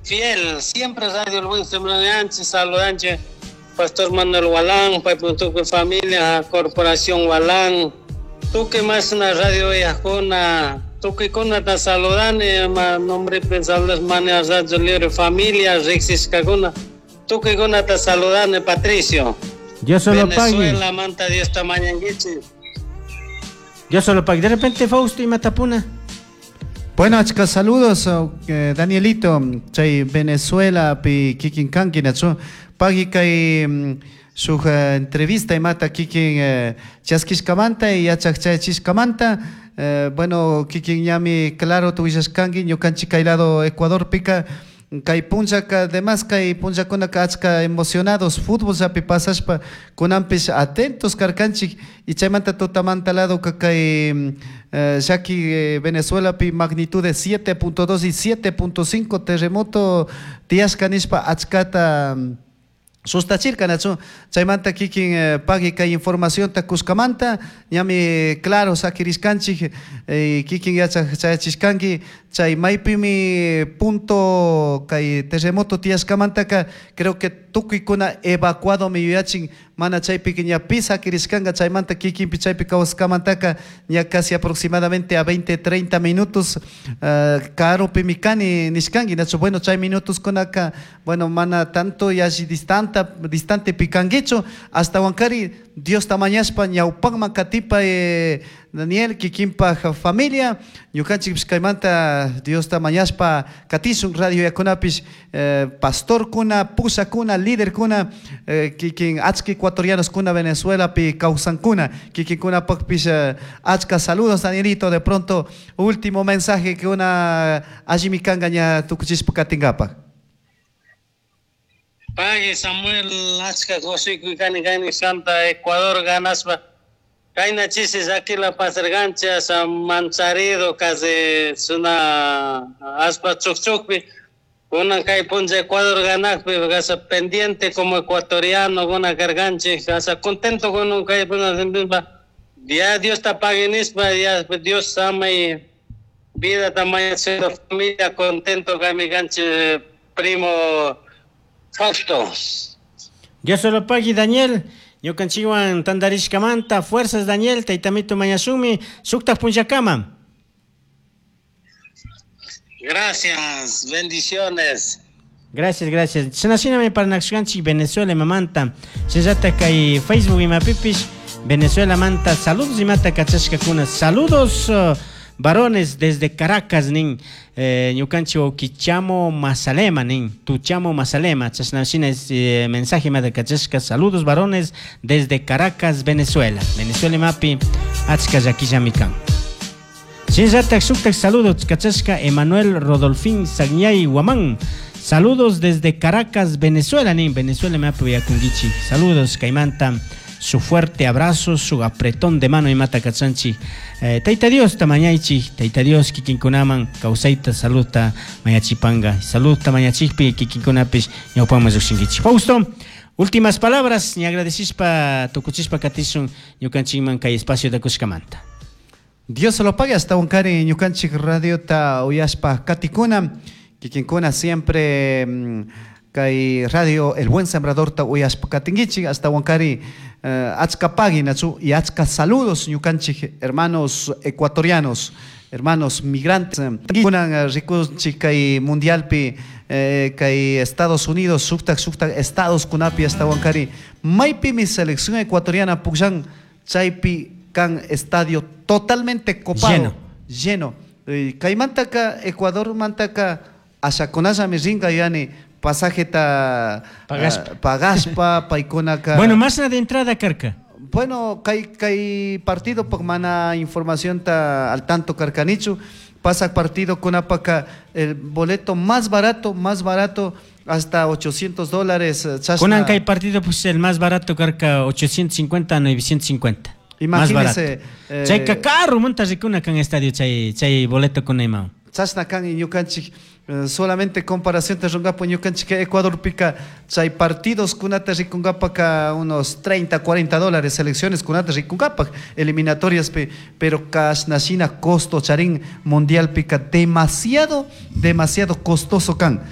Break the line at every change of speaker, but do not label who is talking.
fiel, siempre Radio El Buen Semblante, saludante, Pastor Manuel Walán, tu familia, Corporación Walán, tú que más en la radio Yajona, tú que con la saludane, nombre pensables maneras Radio Libre Familia, Rexis Caguna, tú que con la saludane, Patricio.
Yo solo pague.
Venezuela, Manta de esta mañana.
Yo solo pague. De repente Fausto y Matapuna.
Bueno, chicas, saludos, Danielito, chay Venezuela, pi Kikinkanki, nacho, pagi kai su entrevista y mata Kikin Chaskishkamanta y Yachakchay Chiskamanta, bueno, Kikin Yami, claro, tu Kangi, Yukanchi Kailado, Ecuador, pica. Kai punchak además kai punchakuna kachka emocionados fútbol sapi pasaspa kunampis atentos karkanchik y chaymanta totamanta lado kai Shaki Venezuela pi magnitud de 7.2 y 7.5 terremoto tiascanispa achkata sustachirka nacho chaymanta kikin pagi kai información ta kuskamanta yami claro sakiriskanchik kikin yacha chayachiskanki chay maypimi punto kai terremoto tiaskamantaka creo que tukikuna evacuado mi yachin mana chaypi nya pisa kiriskanga chaymanta kikin pichaypi kawaskamantaka ya casi aproximadamente a 20-30 minutos caro pimikani niskangi nacho bueno chay minutos konaka bueno mana tanto yashi distante pikangicho hasta Huancari Dios tamañaspa ñaupan makatipa Daniel kikimpa familia ñukanchik kaymanta Dios tamañaspa katisun radio yakunapish pastor kuna pusa kuna líder kuna kikin achki ecuatorianos kuna Venezuela pi causan kuna kikin kuna pakpish achka saludos Danielito de pronto último mensaje que una ajimikanga ña tukuchispa katingapa.
Pague Samuel Achka José Kuikani Gani Santa Ecuador ganaspa Kaina chisis aquí la pasargancha sa mancharido casi suna aspa chukchukpi una kai ponja Ecuador ganaspi gasa pendiente como ecuatoriano una garganche gasa contento con un kai ya Dios te pague nispa ya Dios ama y vida tamaña ser familia contento que mi ganche primo Fausto.
Yo solo pague Daniel. Yo canchiwan tandarishkamanta, fuerzas Daniel, taitamito mayasumi, sukta punchakama.
Gracias, bendiciones.
Gracias. Senasina para Naxcanchi, Venezuela, mamanta. Sensata kai Facebook y mapipish, Venezuela manta. Saludos y mata kachashka kuna. Saludos. Varones desde Caracas, nin, Ñucancho Kichamo Masalema, nin, Tuchamo Masalema, Chasnachina es mensaje de Cachasca, saludos varones desde Caracas, Venezuela. Venezuela mapi, Achka Yakishamikan. Sin Zatak Suktak, saludos, Cachasca, Emanuel Rodolfín Sagñay Guamán. Saludos desde Caracas, Venezuela, nin, Venezuela mapi Yakungichi. Saludos, Caimanta. Su fuerte abrazo, su apretón de mano y mata kachanchi. Taita Dios tamañaichi, Taita Dios kikinkunaman, causaita saluta mayachipanga, saluta mañachippi kikinkunapish, ñaupamas uxingichi. Fausto, últimas palabras, ni agradecispa, tocuchispa katisun, ñukanchiman kay espacio de Cuscamanta.
Dios se lo pague hasta Huancari, ñukanchik radio ta uyaspa katikuna, kikinkuna siempre kay radio El Buen Sembrador ta uyaspa katingichi, hasta Huancari. Achka página y achka saludos ñukanchik hermanos ecuatorianos, hermanos migrantes. Kunan rikunchik kay mundialpi kay Estados Unidos suktak Estados kunapi hasta Huancari. Maypi mi selección ecuatoriana pukshan chaypi kan estadio totalmente copado, lleno. Kay mantaka Ecuador mantaka ashakonasa mi ringa yani pasaje ta pagaspa paikonaka.
Bueno, más de entrada carca.
Bueno, kai partido por mana información ta al tanto carcanichu pasa partido con apaca el boleto más barato hasta $800.
Con kai partido pues el más barato carca 850 950.
Imagínese.
Chay carro monta ricuna kan estadio chay boleto con Neymar.
Chasna kan y ñukanchik solamente comparación te rongapo ñukanchik Ecuador pica chay partidos kunata rikungapa unos $30-40 selecciones kunata rikungapa eliminatorias pero kasnashina costo charín mundial pica demasiado costoso kan